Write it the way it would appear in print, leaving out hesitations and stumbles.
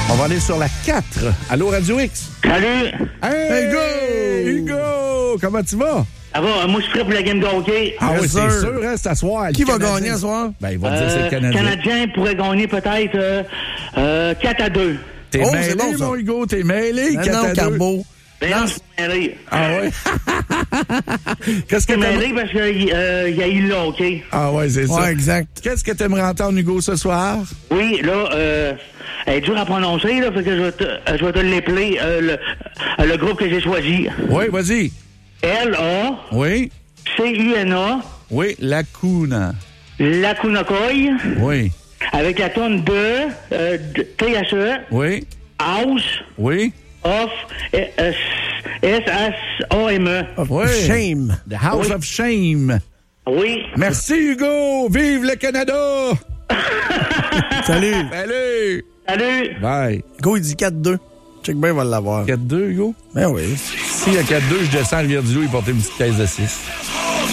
On va aller sur la 4. Allô, Radio X? Salut! Hey, Hugo! Comment tu vas? Ça va, moi je suis prêt pour la game de hockey. Ah oui, c'est sûr, hein, c'est à soir. Qui va gagner à soir? Ben, il va dire c'est le Canadien. Le Canadien pourrait gagner peut-être 4-2. T'es Oh, mêlé, c'est bon, ça. mon Hugo, t'es mêlé. 4-2. Carbo. Ben non, je suis mêlé. Ah ouais? Qu'est-ce que Je suis mêlé t'aimerais... parce qu'il y a eu le hockey. Ah ouais, c'est ça. Ouais, exact. Qu'est-ce que t'aimerais entendre, Hugo, ce soir? Oui, là, elle est dure à prononcer, là, fait que je vais te l'épeler, le groupe que j'ai choisi. Oui, vas-y. L-A-C-U-N-A, Oui. Oui, la Kuna. La Kunakoi, Oui. avec la tonne de T-H-E, Oui. House Oui. of S-H-A-M-E. Oui. Shame. The House of Shame. Oui. Merci, Hugo. Vive le Canada. Salut. Salut. Salut. Bye. Go, il dit 4-2. Check bien, il va l'avoir. 4-2, Hugo? Ben oui. Si à 4-2, je descends à Rivière-du-Loup, il portait une petite caisse de 6.